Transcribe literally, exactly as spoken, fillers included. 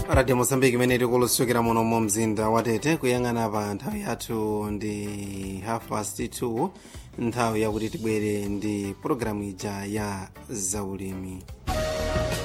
Radio Mozambique imene tikusukira muno mu mzinda wa Tete kuyang'ana pa nthawi yathu ndi half past two, nthawi yakuti tibwere ndi programu ija ya zaulimi.